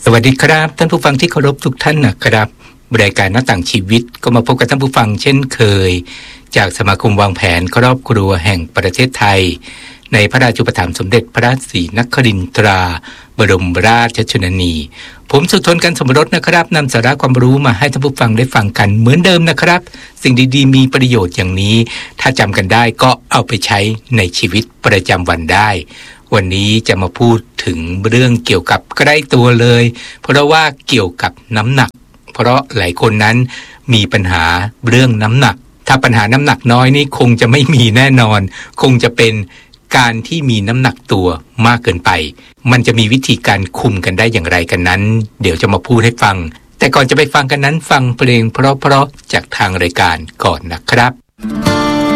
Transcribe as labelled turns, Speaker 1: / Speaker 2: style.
Speaker 1: วัสดีครับท่านผู้ฟังที่เคารพทุกท่านนะครับรายการหน้าต่างชีวิตก็มาพบกับท่านผู้ฟังเช่นเคยจากสมาคมวางแผนครอบครัวแห่งประเทศไทยในพระราชูปถัมภ์สมเด็จพระศรีนครินทราบรมราชชนนีผมสุทนกันสมรสนะครับนำสาระความรู้มาให้ท่านผู้ฟังได้ฟังกันเหมือนเดิมนะครับสิ่งดีๆมีประโยชน์อย่างนี้ถ้าจำกันได้ก็เอาไปใช้ในชีวิตประจำวันได้วันนี้จะมาพูดถึงเรื่องเกี่ยวกับใกล้ตัวเลยเพราะว่าเกี่ยวกับน้ำหนักเพราะหลายคนนั้นมีปัญหาเรื่องน้ำหนักถ้าปัญหาน้ำหนักน้อยนี่คงจะไม่มีแน่นอนคงจะเป็นการที่มีน้ำหนักตัวมากเกินไปมันจะมีวิธีการคุมกันได้อย่างไรกันนั้นเดี๋ยวจะมาพูดให้ฟังแต่ก่อนจะไปฟังกันนั้นฟังเพลงเพราะๆจากทางรายการก่อนนะครับ